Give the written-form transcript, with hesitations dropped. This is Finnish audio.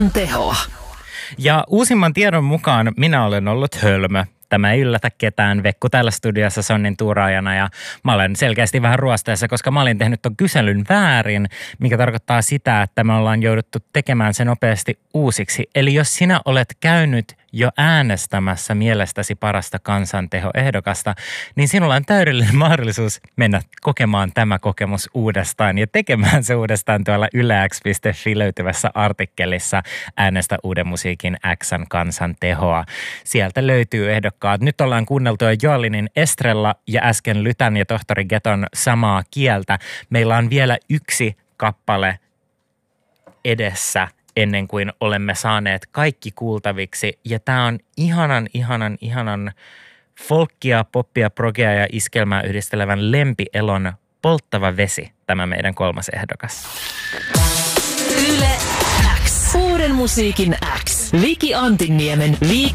Tehoa. Ja uusimman tiedon mukaan minä olen ollut hölmö. Tämä ei yllätä ketään. Vekku täällä studiossa Sonnin tuuraajana ja mä olen selkeästi vähän ruosteessa, koska mä olin tehnyt ton kyselyn väärin, mikä tarkoittaa sitä, että me ollaan jouduttu tekemään se nopeasti uusiksi. Eli jos sinä olet käynyt jo äänestämässä mielestäsi parasta kansantehoehdokasta, niin sinulla on täydellinen mahdollisuus mennä kokemaan tämä kokemus uudestaan ja tekemään se uudestaan tuolla ylex.fi löytyvässä artikkelissa Äänestä uuden musiikin X:n kansantehoa. Sieltä löytyy ehdokkaat. Nyt ollaan kuunneltu jo Joelinin Estrella ja äsken Lytän ja Tohtori Geton Samaa kieltä. Meillä on vielä yksi kappale edessä ennen kuin olemme saaneet kaikki kuultaviksi. Ja tää on ihanan folkkia, poppia, progea ja iskelmää yhdistelevän Lempi Elon Polttava vesi, tämä meidän kolmas ehdokas. Yle X. Uuden musiikin X. Viki Antinniemen